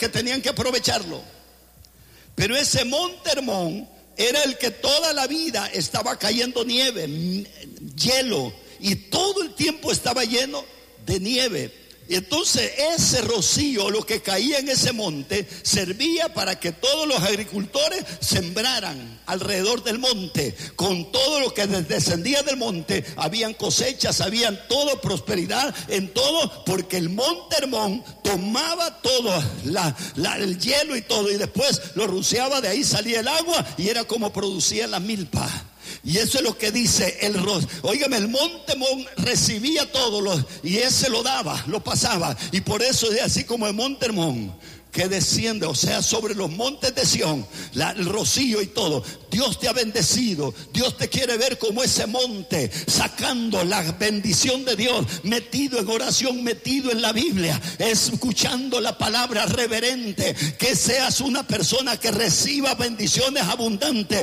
que tenían que aprovecharlo. Pero ese monte Hermón era el que toda la vida estaba cayendo nieve, hielo, y todo el tiempo estaba lleno de nieve. Y entonces ese rocío, lo que caía en ese monte, servía para que todos los agricultores sembraran alrededor del monte. Con todo lo que descendía del monte, habían cosechas, habían todo, prosperidad en todo, porque el monte Hermón tomaba todo, el hielo y todo, y después lo rociaba, de ahí salía el agua, y era como producía la milpa. Y eso es lo que dice el óigame, el monte Hermón recibía todo y ese lo daba, lo pasaba. Y por eso es así como el monte Hermón que desciende, o sea, sobre los montes de Sión, el rocío y todo. Dios te ha bendecido. Dios te quiere ver como ese monte, sacando la bendición de Dios, metido en oración, metido en la Biblia, escuchando la palabra reverente. Que seas una persona que reciba bendiciones abundantes.